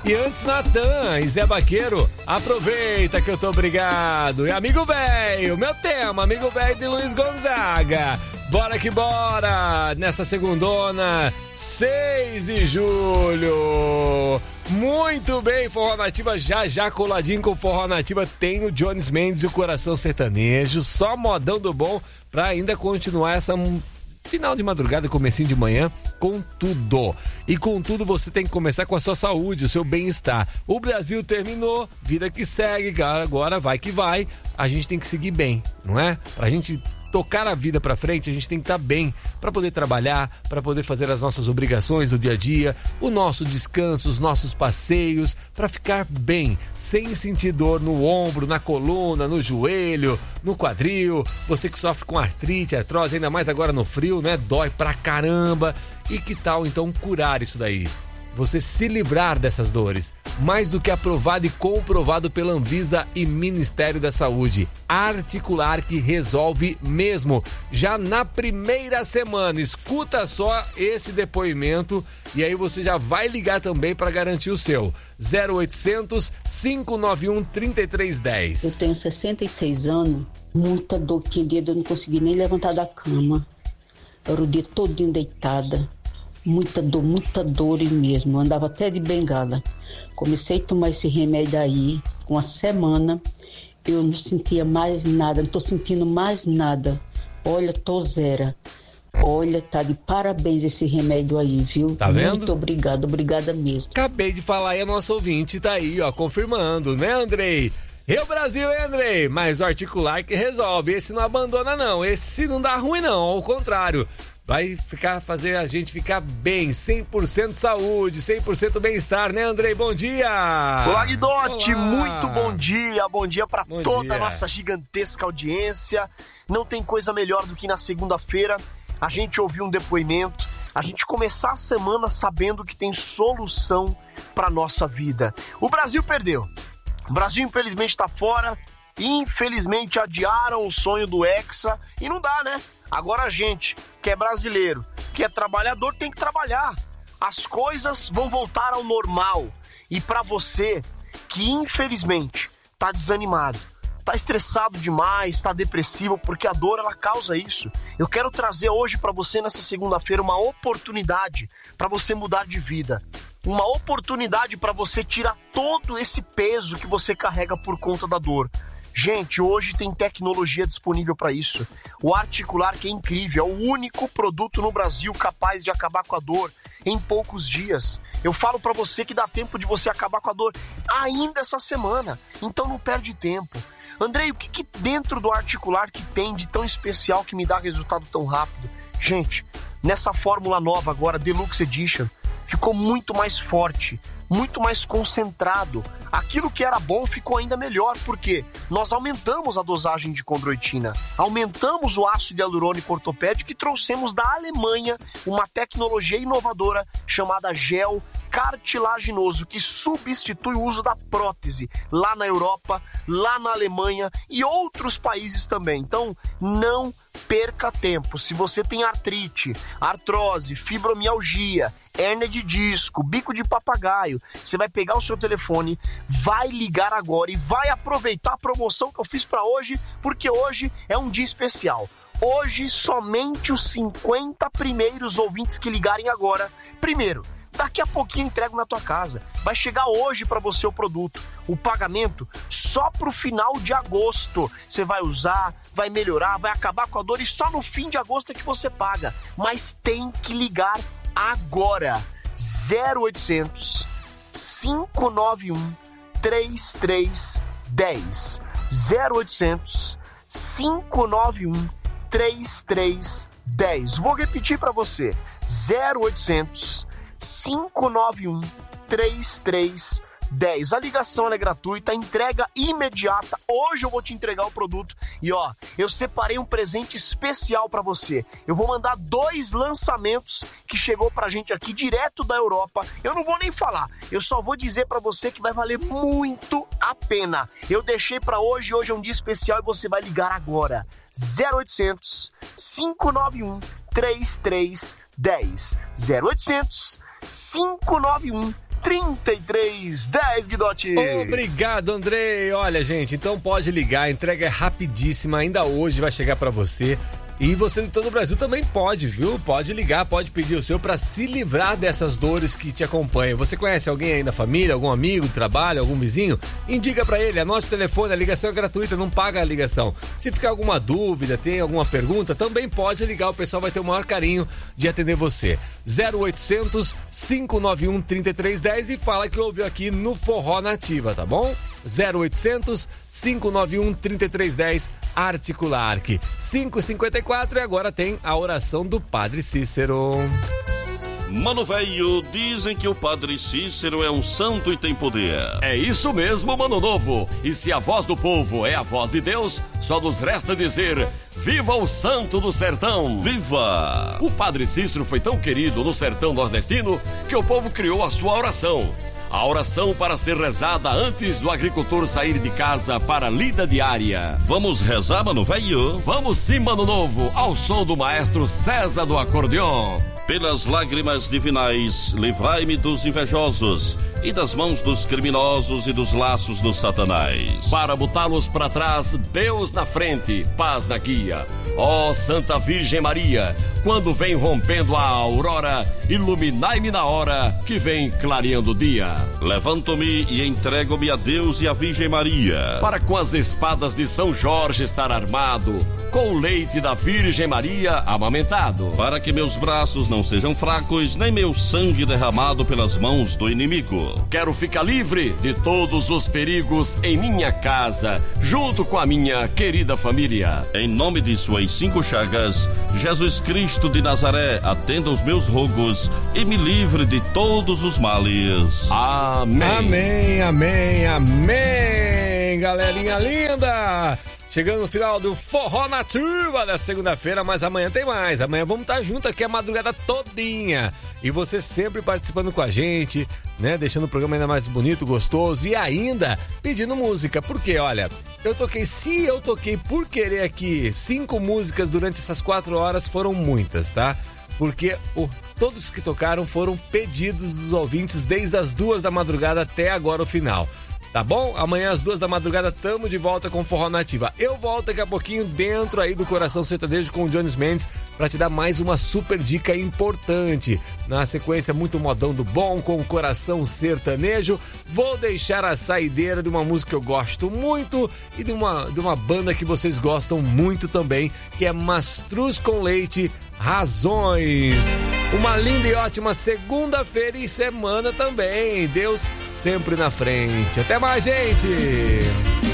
E antes, Natan e Zé Baqueiro, aproveita que eu tô obrigado. E amigo velho, meu tema, amigo velho de Luiz Gonzaga. Bora que bora, nessa segundona, 6 de julho. Muito bem, Forró Nativa, já coladinho com Forró Nativa tem o Jones Mendes e o Coração Sertanejo, só modão do bom pra ainda continuar essa final de madrugada, comecinho de manhã, com tudo. E com tudo você tem que começar com a sua saúde, o seu bem-estar. O Brasil terminou, vida que segue, cara, agora vai que vai. A gente tem que seguir bem, não é? Pra gente tocar a vida pra frente, a gente tem que estar bem para poder trabalhar, para poder fazer as nossas obrigações do dia a dia, o nosso descanso, os nossos passeios, para ficar bem, sem sentir dor no ombro, na coluna, no joelho, no quadril. Você que sofre com artrite, artrose, ainda mais agora no frio, né? Dói pra caramba. E que tal então curar isso daí? Você se livrar dessas dores, mais do que aprovado e comprovado pela Anvisa e Ministério da Saúde. Articular que resolve mesmo. Já na primeira semana, escuta só esse depoimento e aí você já vai ligar também para garantir o seu. 0800 591 3310. Eu tenho 66 anos, muita dor, tinha dia de eu não conseguir nem levantar da cama. Era o dia todinho deitada. Muita dor mesmo. Eu andava até de bengala. Comecei a tomar esse remédio aí, com uma semana, eu não sentia mais nada, não tô sentindo mais nada. Olha, tô zero. Olha, tá de parabéns esse remédio aí, viu? Tá vendo? Muito obrigada mesmo. Acabei de falar e a nossa ouvinte tá aí, ó, confirmando, né, Andrei? Eu Brasil, hein, Andrei? Mas o articular que resolve. Esse não abandona, não. Esse não dá ruim, não. Ao contrário. Vai fazer a gente ficar bem, 100% saúde, 100% bem-estar, né, Andrei? Bom dia! Olá, Guidotti, muito bom dia pra toda a dia. nossa gigantesca audiência. Não tem coisa melhor do que na segunda-feira a gente ouvir um depoimento, a gente começar a semana sabendo que tem solução pra nossa vida. O Brasil perdeu, o Brasil infelizmente tá fora, infelizmente adiaram o sonho do Hexa e não dá, né? Agora a gente, que é brasileiro, que é trabalhador, tem que trabalhar. As coisas vão voltar ao normal. E pra você que infelizmente tá desanimado, tá estressado demais, tá depressivo, porque a dor ela causa isso. Eu quero trazer hoje pra você nessa segunda-feira uma oportunidade pra você mudar de vida. Uma oportunidade pra você tirar todo esse peso que você carrega por conta da dor. Gente, hoje tem tecnologia disponível para isso. O Articular, que é incrível, é o único produto no Brasil capaz de acabar com a dor em poucos dias. Eu falo para você que dá tempo de você acabar com a dor ainda essa semana. Então não perde tempo. Andrei, o que dentro do Articular que tem de tão especial que me dá resultado tão rápido? Gente, nessa fórmula nova agora, Deluxe Edition, ficou muito mais forte, muito mais concentrado. Aquilo que era bom ficou ainda melhor, porque nós aumentamos a dosagem de condroitina, aumentamos o ácido hialurônico ortopédico e trouxemos da Alemanha uma tecnologia inovadora chamada gel cartilaginoso, que substitui o uso da prótese lá na Europa, lá na Alemanha e outros países também. Então, não perca tempo. Se você tem artrite, artrose, fibromialgia, hérnia de disco, bico de papagaio, você vai pegar o seu telefone, vai ligar agora e vai aproveitar a promoção que eu fiz para hoje, porque hoje é um dia especial. Hoje, somente os 50 primeiros ouvintes que ligarem agora. Primeiro, daqui a pouquinho entrego na tua casa. Vai chegar hoje para você o produto. O pagamento só pro final de agosto. Você vai usar, vai melhorar, vai acabar com a dor e só no fim de agosto é que você paga. Mas tem que ligar agora. 0800 591 3310. 0800 591 3310. Vou repetir para você. 0800 591 3310. A ligação ela é gratuita, a entrega imediata. Hoje eu vou te entregar o produto e ó, eu separei um presente especial pra você. Eu vou mandar 2 lançamentos que chegou pra gente aqui direto da Europa. Eu não vou nem falar, eu só vou dizer pra você que vai valer muito a pena. Eu deixei pra hoje é um dia especial e você vai ligar agora. 0800 591 3310. 0800 591 3310, Guidotti. Obrigado, Andrei. Olha, gente, então pode ligar, a entrega é rapidíssima, ainda hoje vai chegar pra você. E você de todo o Brasil também pode, viu? Pode ligar, pode pedir o seu pra se livrar dessas dores que te acompanham. Você conhece alguém aí da família, algum amigo do trabalho, algum vizinho? Indica pra ele, anote o telefone, a ligação é gratuita, não paga a ligação. Se ficar alguma dúvida, tem alguma pergunta, também pode ligar, o pessoal vai ter o maior carinho de atender você. 0800 591 3310 e fala que ouviu aqui no Forró Nativa, tá bom? 0800 591 3310 Articularque 5h54 e agora tem a oração do Padre Cícero. Mano velho, dizem que o Padre Cícero é um santo e tem poder. É isso mesmo, mano novo. E se a voz do povo é a voz de Deus, só nos resta dizer: viva o santo do sertão! Viva! O Padre Cícero foi tão querido no sertão nordestino que o povo criou a sua oração. A oração para ser rezada antes do agricultor sair de casa para a lida diária. Vamos rezar, mano velho? Vamos sim, mano novo, ao som do maestro César do acordeon. Pelas lágrimas divinais, livrai-me dos invejosos e das mãos dos criminosos e dos laços dos satanás. Para botá-los para trás, Deus na frente, paz na guia. Ó Santa Virgem Maria, quando vem rompendo a aurora, iluminai-me na hora que vem clareando o dia. Levanto-me e entrego-me a Deus e a Virgem Maria, para com as espadas de São Jorge estar armado, com o leite da Virgem Maria amamentado. Para que meus braços não sejam fracos, nem meu sangue derramado pelas mãos do inimigo. Quero ficar livre de todos os perigos em minha casa, junto com a minha querida família. Em nome de suas 5 chagas, Jesus Cristo de Nazaré, atenda os meus rogos e me livre de todos os males. Amém. Amém, amém, amém, galerinha linda! Chegando no final do Forró Nativa da segunda-feira, mas amanhã tem mais. Amanhã vamos estar juntos aqui a madrugada todinha. E você sempre participando com a gente, né? Deixando o programa ainda mais bonito, gostoso e ainda pedindo música. Porque, olha, se eu toquei por querer aqui 5 músicas durante essas 4 horas, foram muitas, tá? Porque todos que tocaram foram pedidos dos ouvintes desde as 2 da madrugada até agora o final. Tá bom? Amanhã às 2 da madrugada tamo de volta com Forró Nativa. Eu volto daqui a pouquinho dentro aí do Coração Sertanejo com o Jones Mendes pra te dar mais uma super dica importante. Na sequência, muito modão do bom com o Coração Sertanejo. Vou deixar a saideira de uma música que eu gosto muito e de uma banda que vocês gostam muito também, que é Mastruz com Leite, Razões. Uma linda e ótima segunda-feira e semana também. Deus sempre na frente. Até mais, gente!